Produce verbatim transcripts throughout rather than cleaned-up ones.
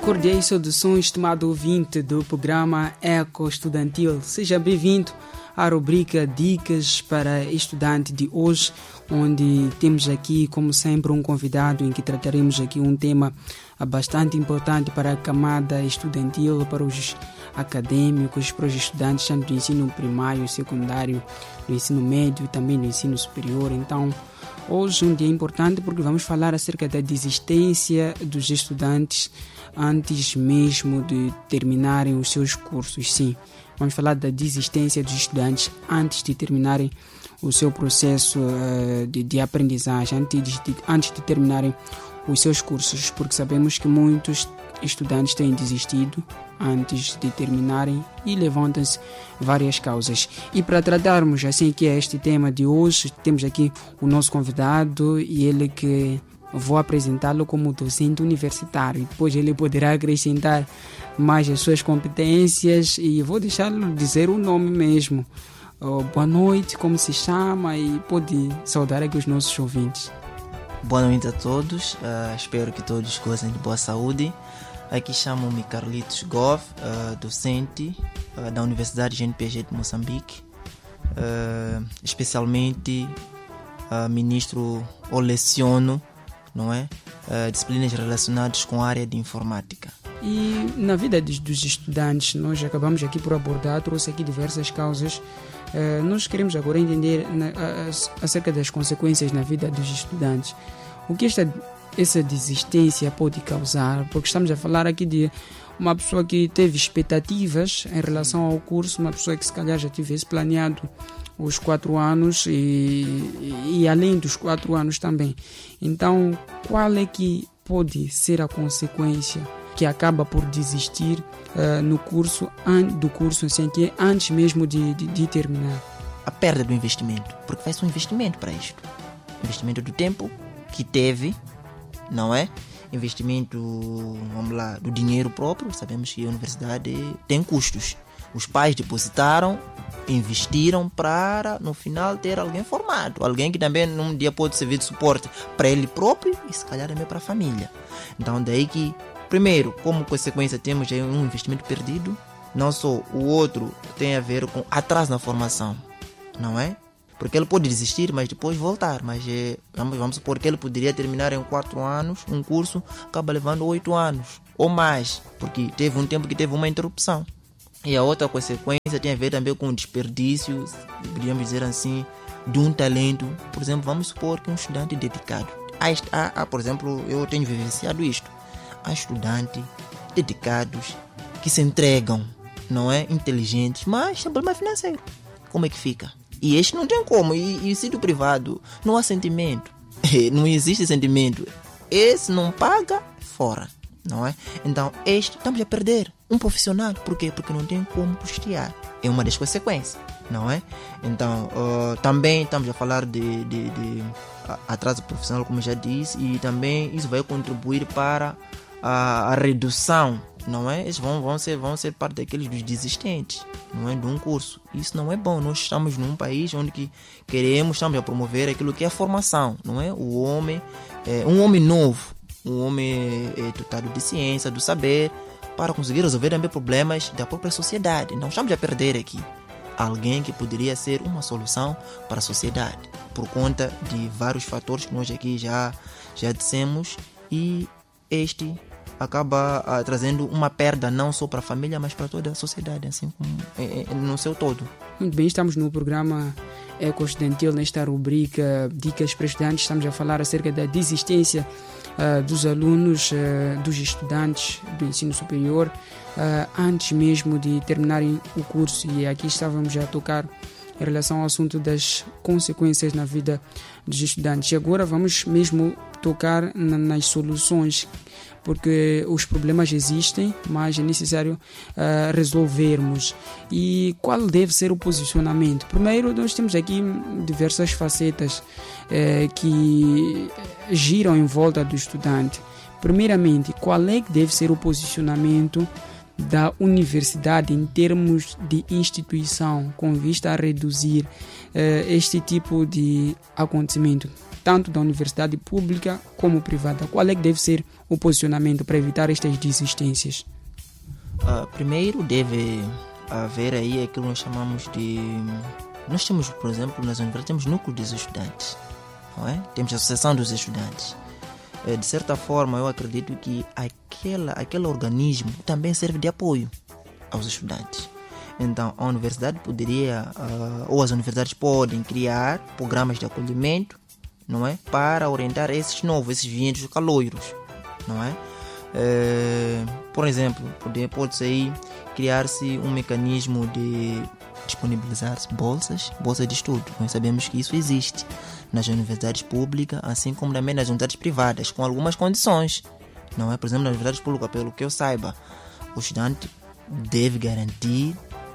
Cordiais saudações, estimado ouvinte do programa Eco Estudantil. Seja bem-vindo à rubrica Dicas para Estudante de hoje, onde temos aqui, como sempre, um convidado em que trataremos aqui um tema bastante importante para a camada estudantil, para os acadêmicos, para os estudantes tanto do ensino primário, secundário, do ensino médio e também do ensino superior. Então, hoje um dia importante porque vamos falar acerca da desistência dos estudantes antes mesmo de terminarem os seus cursos. Sim, vamos falar da desistência dos estudantes antes de terminarem o seu processo uh, de, de aprendizagem, antes de, antes de terminarem os seus cursos, porque sabemos que muitos estudantes têm desistido antes de terminarem e levantam-se várias causas. E para tratarmos assim que é este tema de hoje, temos aqui o nosso convidado e ele que vou apresentá-lo como docente universitário. Depois ele poderá acrescentar mais as suas competências e vou deixá-lo dizer o nome mesmo. Oh, boa noite, como se chama, e pode saudar aqui os nossos ouvintes. Boa noite a todos, uh, espero que todos gozem de boa saúde. Aqui chamo-me Carlitos Gov, uh, docente uh, da Universidade G N P G de Moçambique, uh, especialmente uh, ministro ou leciono, não é? Uh, disciplinas relacionadas com a área de informática. E na vida dos, dos estudantes, nós acabamos aqui por abordar, trouxe aqui diversas causas. Uh, nós queremos agora entender na, a, acerca das consequências na vida dos estudantes. O que esta, essa desistência pode causar? Porque estamos a falar aqui de uma pessoa que teve expectativas em relação ao curso, uma pessoa que se calhar já tivesse planeado os quatro anos e, e, e além dos quatro anos também. Então, qual é que pode ser a consequência que acaba por desistir uh, no curso, an, do curso assim, que é antes mesmo de, de, de terminar? A perda do investimento, porque faz um investimento para isto. Investimento do tempo que teve, não é? Investimento, vamos lá, do dinheiro próprio. Sabemos que a universidade tem custos. Os pais depositaram, investiram para, no final, ter alguém formado. Alguém que também, num dia, pode servir de suporte para ele próprio e, se calhar, também para a família. Então, daí que, primeiro, como consequência, temos aí um investimento perdido. Não só o outro tem a ver com atraso na formação, não é? Porque ele pode desistir, mas depois voltar. Mas é, vamos, vamos supor que ele poderia terminar em quatro anos um curso, acaba levando oito anos ou mais, porque teve um tempo que teve uma interrupção. E a outra consequência tem a ver também com o desperdício, podríamos dizer assim, de um talento. Por exemplo, vamos supor que um estudante dedicado. Há, há, há, por exemplo, eu tenho vivenciado isto. Há estudantes dedicados que se entregam, não é? Inteligentes, mas tem problema financeiro. Como é que fica? E este não tem como. E, e o sítio privado não há sentimento. Não existe sentimento. Esse não paga, fora. Não é? Então, este estamos a perder um profissional. Por quê? Porque não tem como custear. É uma das consequências, não é? Então, uh, também estamos a falar de, de, de atraso profissional, como já disse, e também isso vai contribuir para a, a redução, não é? Eles vão, vão, ser, vão ser parte daqueles dos desistentes, não é? De um curso. Isso não é bom. Nós estamos num país onde que queremos, estamos a promover aquilo que é a formação, não é? O homem, é, um homem novo, um homem é, dotado de ciência, do saber, para conseguir resolver também problemas da própria sociedade. Não estamos a perder aqui alguém que poderia ser uma solução para a sociedade, por conta de vários fatores que nós aqui já, já dissemos, e este acaba ah, trazendo uma perda não só para a família, mas para toda a sociedade, assim como é, é, no seu todo. Muito bem, estamos no programa Eco Estudantil, nesta rubrica Dicas para Estudantes. Estamos a falar acerca da desistência uh, dos alunos, uh, dos estudantes do ensino superior, uh, antes mesmo de terminarem o curso. E aqui estávamos a tocar em relação ao assunto das consequências na vida dos estudantes. E agora vamos mesmo tocar na, nas soluções, porque os problemas existem, mas é necessário uh, resolvermos. E qual deve ser o posicionamento? Primeiro, nós temos aqui diversas facetas uh, que giram em volta do estudante. Primeiramente, qual é que deve ser o posicionamento da universidade em termos de instituição, com vista a reduzir uh, este tipo de acontecimento? tanto da universidade pública como privada? Qual é que deve ser o posicionamento para evitar estas desistências? Uh, primeiro deve haver aí aquilo que nós chamamos de... Nós temos, por exemplo, nas universidades temos núcleo dos estudantes, não é? Temos a associação dos estudantes. De certa forma, eu acredito que aquela, aquele organismo também serve de apoio aos estudantes. Então, a universidade poderia, uh, ou as universidades podem criar programas de acolhimento, não é? Para orientar esses novos, esses vientos caloiros, não é? É, por exemplo, pode, pode aí criar-se um mecanismo de disponibilizar bolsas, bolsas de estudo. Nós sabemos que isso existe nas universidades públicas, assim como também nas universidades privadas, com algumas condições, não é? Por exemplo, nas universidades públicas, pelo que eu saiba, o estudante deve garantir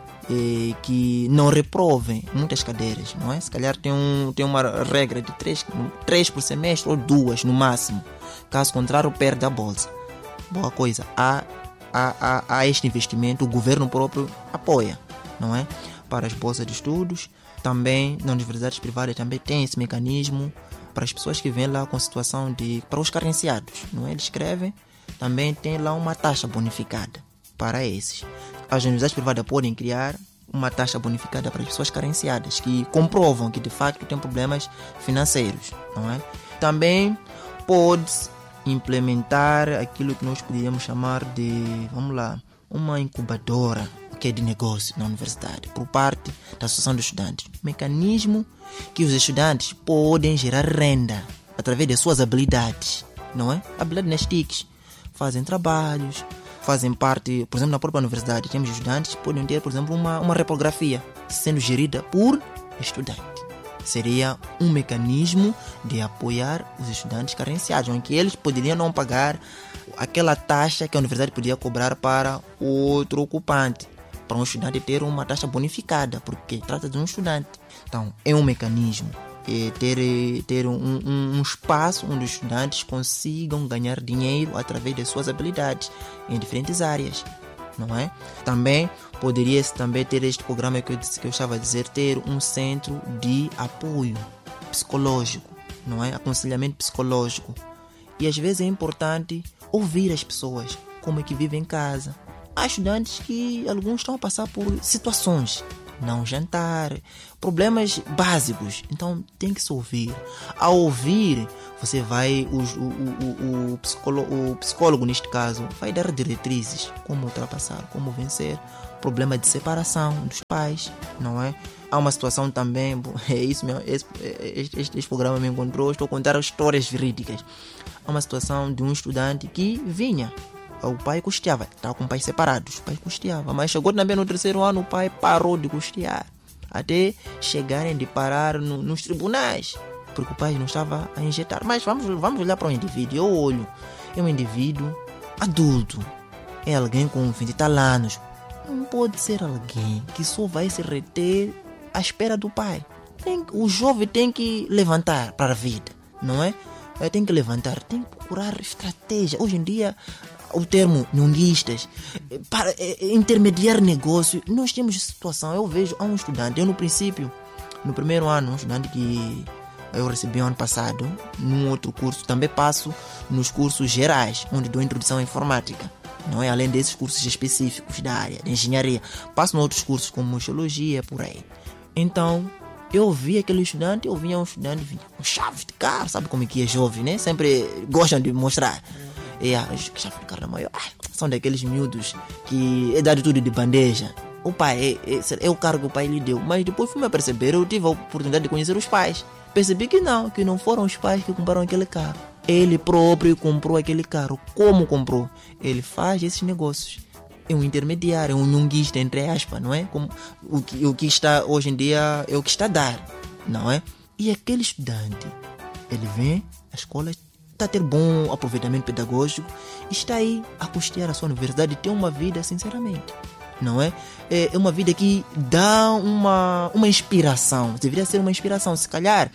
eh, que não reprovem muitas cadeiras, não é? Se calhar tem, um, tem uma regra de três, três por semestre ou duas no máximo. Caso contrário, perde a bolsa. Boa coisa, há, há, há, há este investimento, o governo próprio apoia, não é? Para as bolsas de estudos, também nas universidades privadas também tem esse mecanismo para as pessoas que vêm lá com situação de... para os carenciados, não é? Eles escrevem, também tem lá uma taxa bonificada para esses. As universidades privadas podem criar uma taxa bonificada para as pessoas carenciadas, que comprovam que de facto têm problemas financeiros, não é? Também pode implementar aquilo que nós poderíamos chamar de, vamos lá, uma incubadora que é de negócio na universidade, por parte da Associação dos Estudantes. Um mecanismo que os estudantes podem gerar renda através de suas habilidades, não é? Habilidades nas T I Cs. Fazem trabalhos, fazem parte, por exemplo, na própria universidade, temos estudantes que podem ter, por exemplo, uma, uma reprografia sendo gerida por estudante. Seria um mecanismo de apoiar os estudantes carenciados, em que eles poderiam não pagar aquela taxa que a universidade podia cobrar para outro ocupante, para um estudante ter uma taxa bonificada, porque trata de um estudante. Então, é um mecanismo, é ter, ter um, um, um espaço onde os estudantes consigam ganhar dinheiro através de suas habilidades em diferentes áreas, não é? Também poderia-se também ter este programa que eu, disse, que eu estava a dizer, ter um centro de apoio psicológico, não é? Aconselhamento psicológico. E às vezes é importante ouvir as pessoas, como é que vivem em casa. Há estudantes que alguns estão a passar por situações, não jantar, problemas básicos, então tem que se ouvir. Ao ouvir, você vai, o, o, o, o, psicólogo, o psicólogo neste caso, vai dar diretrizes, como ultrapassar, como vencer problema de separação dos pais, não é? Há uma situação também, é isso mesmo, este, este, este programa me encontrou, estou a contar histórias verídicas. Há uma situação de um estudante que vinha, o pai custeava, estava com pais separados, o pai custeava, mas chegou também no terceiro ano, o pai parou de custear, até chegarem de parar no, nos tribunais, porque o pai não estava a injetar. Mas vamos, vamos olhar para um indivíduo, eu olho, é um indivíduo adulto, é alguém com vinte e tal anos, não pode ser alguém que só vai se reter à espera do pai. Tem, o jovem tem que levantar para a vida, não é? Tem que levantar, tem que procurar estratégia. Hoje em dia, o termo nhonguistas, para é, intermediar negócio, nós temos situação. Eu vejo a um estudante, eu no princípio, no primeiro ano, um estudante que eu recebi ano passado, num outro curso, também passo nos cursos gerais, onde dou introdução à informática, não é? Além desses cursos específicos da área de engenharia, passo em outros cursos como sociologia, por aí. Então, eu vi aquele estudante, eu vinha um estudante, vinha com chave de carro, sabe como é que é jovem, né? Sempre gostam de mostrar. E a chave de carro da maior, são daqueles miúdos que é dado tudo de bandeja. O pai, é, é, é o cargo que o pai lhe deu. Mas depois fui-me a perceber, eu tive a oportunidade de conhecer os pais. Percebi que não, que não foram os pais que compraram aquele carro. Ele próprio comprou aquele carro. Como comprou? Ele faz esses negócios. É um intermediário, é um nhonguista, entre aspas, não é? Como o, que, o que está hoje em dia é o que está a dar, não é? E aquele estudante, ele vem, a escola está a ter bom aproveitamento pedagógico, está aí a custear a sua universidade e tem uma vida, sinceramente, não é? É uma vida que dá uma, uma inspiração, deveria ser uma inspiração. Se calhar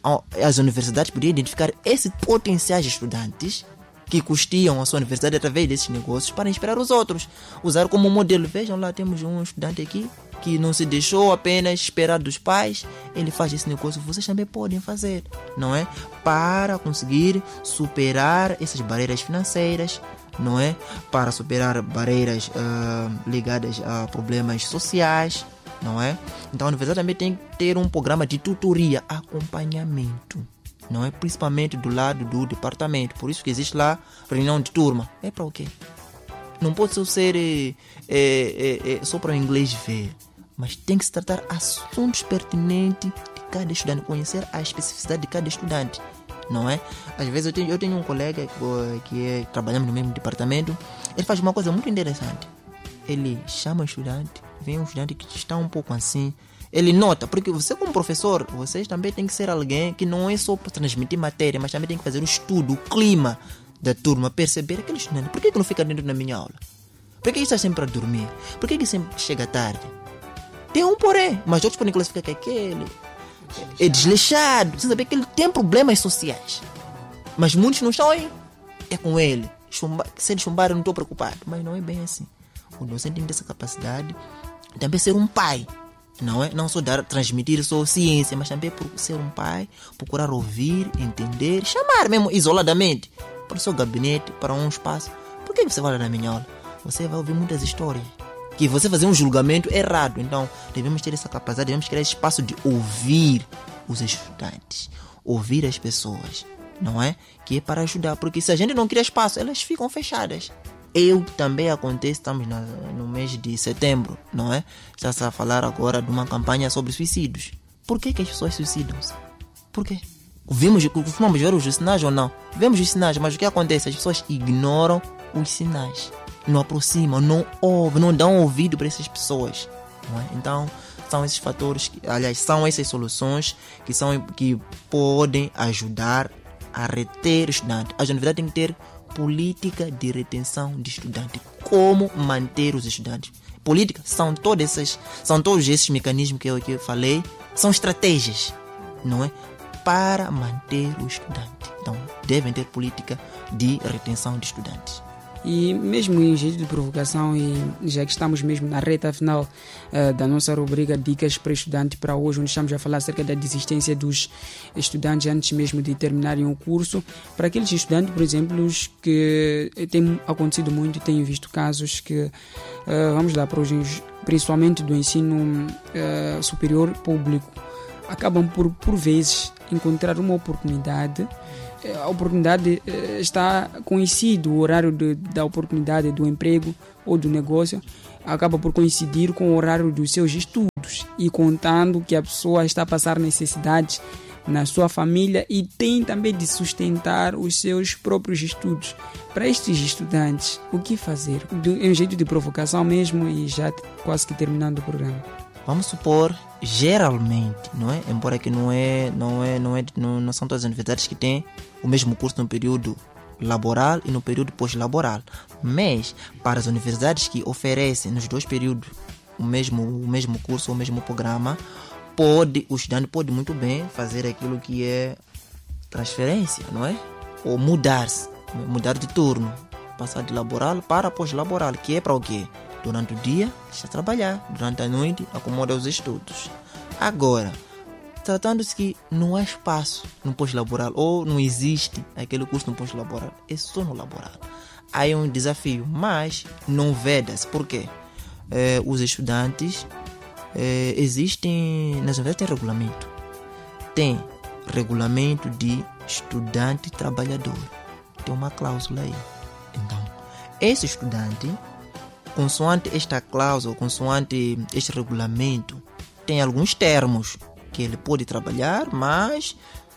as universidades poderiam identificar esses potenciais estudantes que custeam a sua universidade através desses negócios para inspirar os outros, usar como modelo. Vejam lá, temos um estudante aqui, que não se deixou apenas esperar dos pais, ele faz esse negócio, vocês também podem fazer, não é? Para conseguir superar essas barreiras financeiras, não é? Para superar barreiras uh, ligadas a problemas sociais, não é? Então a universidade também tem que ter um programa de tutoria, acompanhamento, não é? Principalmente do lado do departamento. Por isso que existe lá reunião de turma. É para o quê? Não pode só ser é, é, é, só para o inglês ver, mas tem que se tratar assuntos pertinentes de cada estudante, conhecer a especificidade de cada estudante, não é? Às vezes eu tenho, eu tenho um colega que é, trabalhamos no mesmo departamento, ele faz uma coisa muito interessante. Ele chama o estudante, vem um estudante que está um pouco assim, ele nota, porque você como professor, vocês também tem que ser alguém que não é só para transmitir matéria, mas também tem que fazer o estudo, o clima da turma, perceber aquele estudante, por que, que não fica dentro da minha aula? Por que está sempre a dormir? Por que, que sempre chega tarde? Tem um porém, mas outros podem classificar que aquele é desleixado, sem saber que ele tem problemas sociais. Mas muitos não estão aí. É com ele. Chumba, se ele chumbar, eu não estou preocupado. Mas não é bem assim. O docente tem essa capacidade de também ser um pai. Não é? Não só dar, transmitir só ciência, mas também por ser um pai, procurar ouvir, entender, chamar mesmo isoladamente para o seu gabinete, para um espaço. Por que você vai lá na minha aula? Você vai ouvir muitas histórias. Que você fazer um julgamento errado. Então, devemos ter essa capacidade, devemos criar esse espaço de ouvir os estudantes, ouvir as pessoas, não é? Que é para ajudar, porque se a gente não cria espaço, elas ficam fechadas. Eu também acontece, estamos na, no mês de setembro, não é? Está-se a falar agora de uma campanha sobre suicídios. Por que, que as pessoas suicidam-se? Por quê? Vimos, costumamos ver os sinais ou não? Vemos os sinais, mas o que acontece? As pessoas ignoram os sinais. Não aproximam, não ouvem, não dão ouvido para essas pessoas, não é? Então são esses fatores, que, aliás, são essas soluções que, são, que podem ajudar a reter estudantes. A universidade tem que ter política de retenção de estudantes. Como manter os estudantes? Política são todos esses, são todos esses mecanismos que eu, que eu falei, são estratégias, não é? Para manter o estudante. Então devem ter política de retenção de estudantes. E mesmo em jeito de provocação, e já que estamos mesmo na reta final uh, da nossa rubrica Dicas para Estudante para hoje, onde estamos a falar acerca da desistência dos estudantes antes mesmo de terminarem o curso, para aqueles estudantes, por exemplo, os que tem acontecido muito, tenho visto casos que, uh, vamos lá, para hoje, principalmente do ensino uh, superior público, acabam por, por vezes, encontrar uma oportunidade. A oportunidade está coincide, o horário de, da oportunidade do emprego ou do negócio acaba por coincidir com o horário dos seus estudos, e contando que a pessoa está a passar necessidades na sua família e tem também de sustentar os seus próprios estudos. Para estes estudantes, o que fazer? É um jeito de provocação mesmo, e já quase que terminando o programa. Vamos supor, geralmente, não é? Embora que não é, não é, não é, não, não são todas as universidades que têm o mesmo curso no período laboral e no período pós-laboral, mas para as universidades que oferecem nos dois períodos o mesmo, o mesmo curso, o mesmo programa, pode, o estudante pode muito bem fazer aquilo que é transferência, não é? Ou mudar-se, mudar de turno, passar de laboral para pós-laboral, que é para o quê? Durante o dia, deixa trabalhar. Durante a noite, acomoda os estudos. Agora, tratando-se que não há espaço no pós-laboral, ou não existe aquele curso no pós-laboral, é só no laboral. Aí é um desafio, mas não veda-se. Por quê? É, os estudantes, é, existem, nas universidades tem regulamento. Tem regulamento de estudante trabalhador. Tem uma cláusula aí. Então, esse estudante, consoante esta cláusula, consoante este regulamento, tem alguns termos que ele pode trabalhar, mas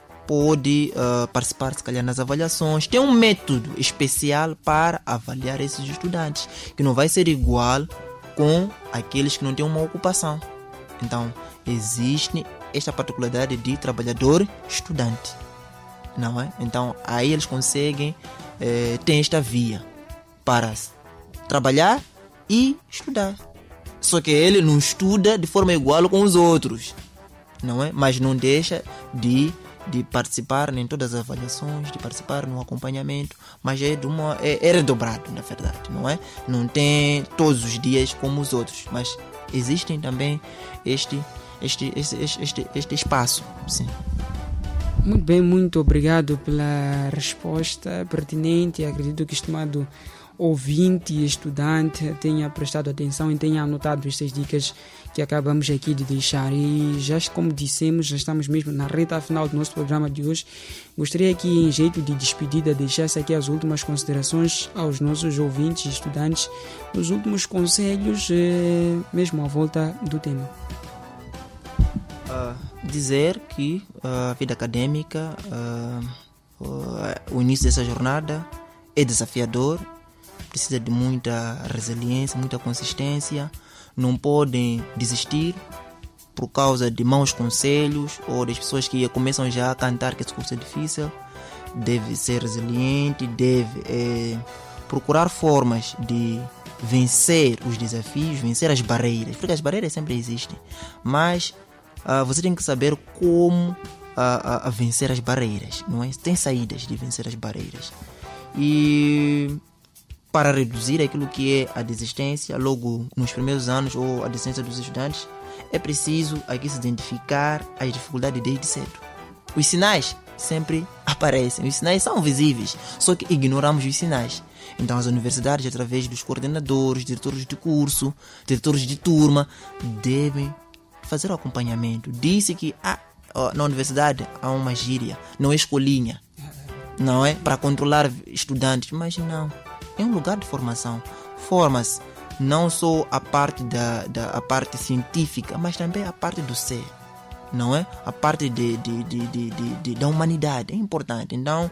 pode uh, participar, se calhar, nas avaliações. Tem um método especial para avaliar esses estudantes, que não vai ser igual com aqueles que não têm uma ocupação. Então, existe esta particularidade de trabalhador-estudante, não é? Então, aí eles conseguem eh, ter esta via para trabalhar e estudar. Só que ele não estuda de forma igual com os outros, não é? Mas não deixa de, de participar em todas as avaliações, de participar no acompanhamento, mas é, de uma, é, é redobrado, na verdade, não é? Não tem todos os dias como os outros, mas existem também este, este, este, este, este espaço. Sim. Muito bem, muito obrigado pela resposta pertinente. Acredito que o estimado ouvinte e estudante tenha prestado atenção e tenha anotado estas dicas que acabamos aqui de deixar. E já como dissemos, já estamos mesmo na reta final do nosso programa de hoje. Gostaria aqui, em jeito de despedida, deixasse aqui as últimas considerações aos nossos ouvintes e estudantes, os últimos conselhos, eh, mesmo à volta do tema. Uh, dizer que uh, a vida acadêmica, uh, uh, o início dessa jornada é desafiador, precisa de muita resiliência, muita consistência. Não podem desistir por causa de maus conselhos ou das pessoas que começam já a cantar que esse curso é difícil. Deve ser resiliente, deve é, procurar formas de vencer os desafios, vencer as barreiras, porque as barreiras sempre existem, mas uh, você tem que saber como uh, uh, vencer as barreiras, não é? Tem saídas de vencer as barreiras. E para reduzir aquilo que é a desistência logo nos primeiros anos ou a desistência dos estudantes, é preciso aqui se identificar as dificuldades desde cedo. Os sinais sempre aparecem, os sinais são visíveis, só que ignoramos os sinais. Então as universidades, através dos coordenadores, diretores de curso, diretores de turma, devem fazer o acompanhamento. Disse que ah, na universidade há uma gíria, não é escolinha, não é? Para controlar estudantes, mas não. É um lugar de formação. Forma-se não só a parte, da, da, a parte científica, mas também a parte do ser, não é? A parte de, de, de, de, de, de, da humanidade é importante. Então,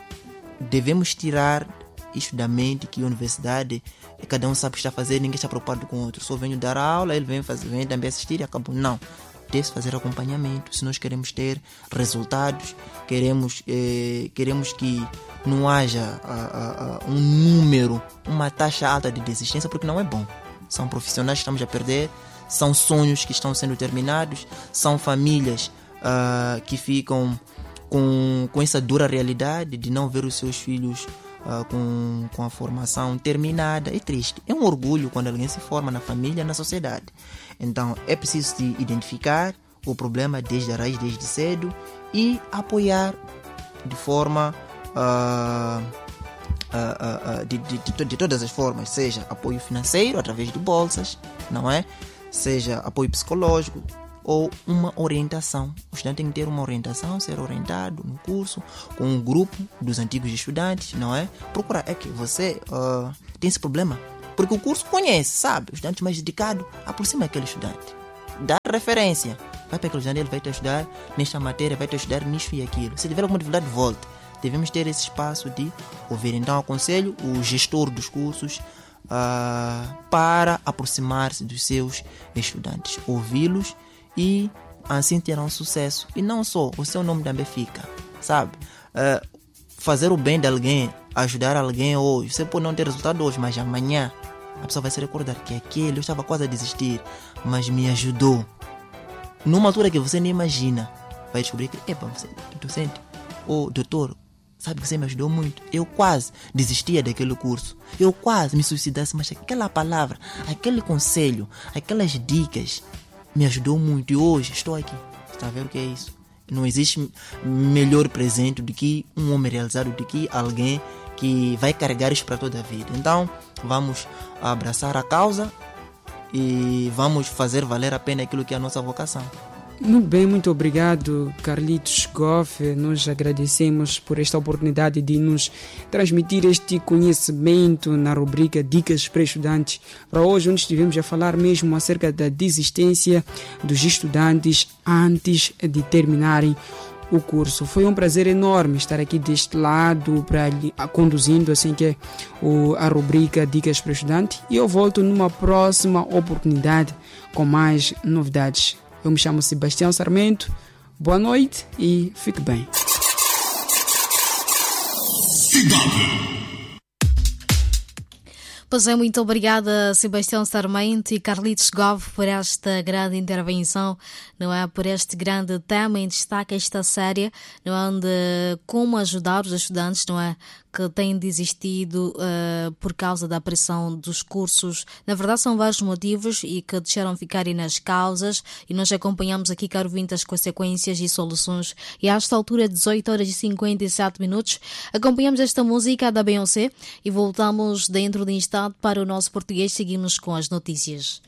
devemos tirar isto da mente que a universidade, cada um sabe o que está a fazer, ninguém está preocupado com o outro. Só venho dar aula, ele vem, fazer, vem também assistir e acabou. Não. Deve fazer acompanhamento. Se nós queremos ter resultados, queremos, eh, queremos que não haja uh, uh, um número, uma taxa alta de desistência, porque não é bom. São profissionais que estamos a perder, são sonhos que estão sendo terminados, são famílias uh, que ficam com, com essa dura realidade de não ver os seus filhos uh, com, com a formação terminada. É triste. É um orgulho quando alguém se forma na família, na sociedade. Então é preciso se identificar o problema desde a raiz, desde cedo, e apoiar de forma uh, uh, uh, de, de, de, de todas as formas, seja apoio financeiro através de bolsas, não é? Seja apoio psicológico ou uma orientação. O estudante tem que ter uma orientação, ser orientado no curso com um grupo dos antigos estudantes, não é? Procurar, é que você uh, tem esse problema, porque o curso conhece, sabe? O estudante mais dedicado aproxima aquele estudante, dá referência, vai para aquele estudante, ele vai te ajudar nesta matéria, vai te ajudar nisso e aquilo. Se tiver alguma dificuldade, volte. Devemos ter esse espaço de ouvir. Então aconselho o gestor dos cursos uh, para aproximar-se dos seus estudantes, ouvi-los, e assim terão sucesso. E não só, o seu nome também fica, sabe? Uh, fazer o bem de alguém, ajudar alguém hoje, você pode não ter resultado hoje, mas amanhã a pessoa vai se recordar que aquele, eu estava quase a desistir, mas me ajudou. Numa altura que você nem imagina, vai descobrir que, epa, você, docente, ô doutor, sabe que você me ajudou muito. Eu quase desistia daquele curso, eu quase me suicidasse, mas aquela palavra, aquele conselho, aquelas dicas me ajudou muito, e hoje estou aqui. Está a ver o que é isso? Não existe melhor presente do que um homem realizado, do que alguém que vai carregar isso para toda a vida. Então vamos abraçar a causa e vamos fazer valer a pena aquilo que é a nossa vocação. Muito bem, muito obrigado, Carlitos Goff. Nós agradecemos por esta oportunidade de nos transmitir este conhecimento na rubrica Dicas para Estudantes. Para hoje, onde estivemos a falar mesmo acerca da desistência dos estudantes antes de terminarem o curso. Foi um prazer enorme estar aqui deste lado, para conduzindo assim que o, a rubrica Dicas para Estudante, e eu volto numa próxima oportunidade com mais novidades. Eu me chamo Sebastião Sarmento. Boa noite e fique bem. Pois é, muito obrigada, Sebastião Sarmento e Carlitos Gove, por esta grande intervenção, não é? Por este grande tema em destaque, esta série, não é? Onde como ajudar os estudantes, não é? Que têm desistido uh, por causa da pressão dos cursos. Na verdade, são vários motivos e que deixaram ficarem nas causas, e nós acompanhamos aqui, caro ouvinte, as consequências e soluções. E a esta altura, dezoito horas e cinquenta e sete minutos, acompanhamos esta música da Beyoncé e voltamos dentro de instante para o nosso português. Seguimos com as notícias.